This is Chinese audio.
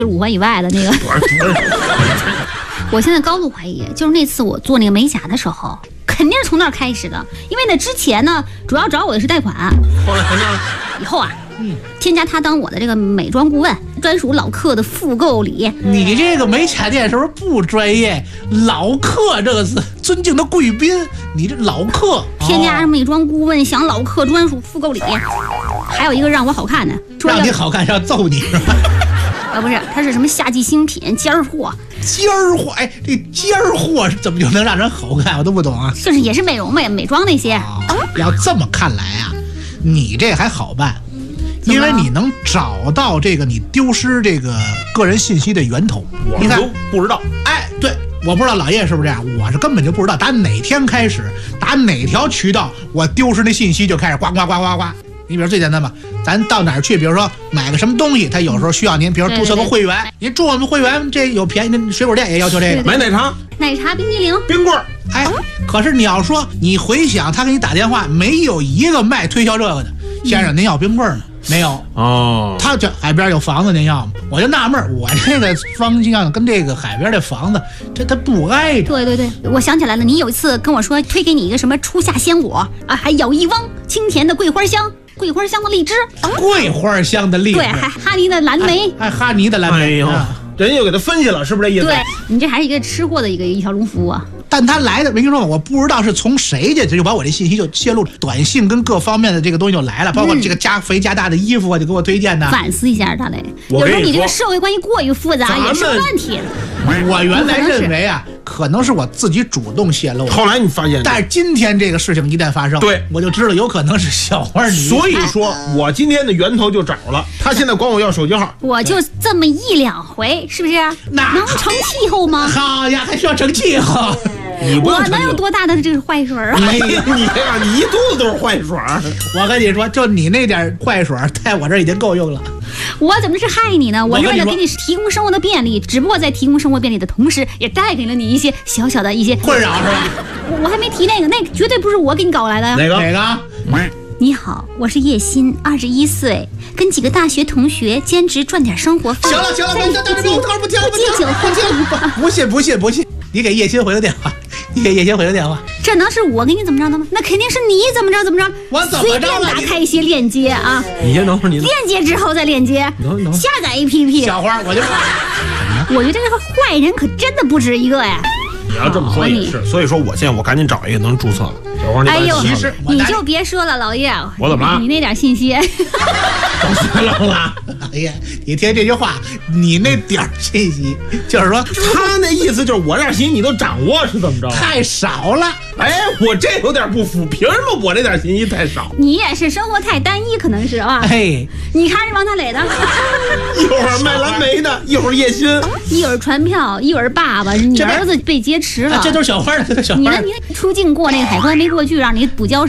5环以外的那个。我现在高度怀疑，就是那次我做那个美甲的时候，肯定是从那儿开始的。因为呢，之前呢，主要找我的是贷款， 后来以后啊，添加他当我的这个美妆顾问，专属老客的复购礼。 你这个美甲店是不是不专业？老客这个是尊敬的贵宾，你这老客。 添加美妆顾问享老客专属复购礼，还有一个让我好看的， 让你好看是要揍你是吧？ 不是，它是什么夏季新品尖儿货。 尖儿货，哎，这尖儿货怎么就能让人好看？我都不懂啊。 就是也是美容美妆那些。 要这么看来啊，你这还好办，因为你能找到这个你丢失这个个人信息的源头。 我都不知道。 哎，对，我不知道老叶是不是这样，我是根本就不知道打哪天开始，打哪条渠道我丢失那信息就开始呱呱呱呱呱。你比如最简单吧，咱到哪儿去，比如说买个什么东西，他有时候需要您，比如注册个会员，您注我们会员，这有便宜的水果店也要求这个， 买奶茶、 冰激凌、 冰棍儿。 哎，可是你要说你回想，他给你打电话，没有一个卖推销这个的。先生，您要冰棍儿吗？没有哦。他这海边有房子，您要吗？我就纳闷，我这个方向跟这个海边的房子，这它不挨着。 对，我想起来了，你有一次跟我说推给你一个什么初夏鲜果啊，还咬一汪清甜的桂花香。桂花香的荔枝， 桂花香的荔枝， 对，还哈尼的蓝莓， 还哈尼的蓝莓。哎呦， 人又给他分析了，是不是这意思？ 对，你这还是一个吃货的一条龙服务啊。 但他来的没听说，我不知道是从谁家，就把我这信息就泄露了，短信跟各方面的这个东西就来了，包括这个加肥加大的衣服啊，就给我推荐的。 反思一下，大雷，有时候你这个社会关系过于复杂也是问题。 我原来认为啊，可能是我自己主动泄露， 后来你发现， 但是今天这个事情一旦发生， 对， 我就知道有可能是小花你。 所以说我今天的源头就找了，他现在管我要手机号， 我就这么1-2回，是不是？能成气候吗？ 好呀，还需要成气候。 我能有多大的这个坏水啊？ 你这样，你一肚子都是坏水。 我跟你说，就你那点坏水，在我这已经够用了。 我怎么是害你呢？我是为了给你提供生活的便利，只不过在提供生活便利的同时，也带给了你一些小小的一些困扰，是吧？ 我还没提那个绝对不是我给你搞来的。 哪个？ 你好，我是叶欣，21岁，跟几个大学同学兼职赚点生活费。 行了，不信，你给叶欣回个电话。这能是我给你怎么着的吗？那肯定是你怎么着。 我怎么着？ 随便打开一些链接啊！ 你先等会儿， 链接之后再链接，下载 APP。 小花，我觉得这个坏人可真的不止一个呀。 你要这么说也是，所以说我现在赶紧找一个能注册的。小花， 哎呦，你就别说了，老叶， 我怎么了？ 你那点信息。 搞死了，老叶，你听这句话，你那点信息，就是说他那意思就是我这点信息你都掌握是怎么着？ 太少了。 哎，我这有点不服，凭什么我这点信息太少？ 你也是生活太单一，可能是啊。 哎， 你看是王大磊的， 一会儿卖蓝莓的，一会儿叶欣， 一会儿传票，一会儿爸爸，你儿子被劫持了， 这都是小花的，这都是小花。 你出境过那个海关没过去，让你补交。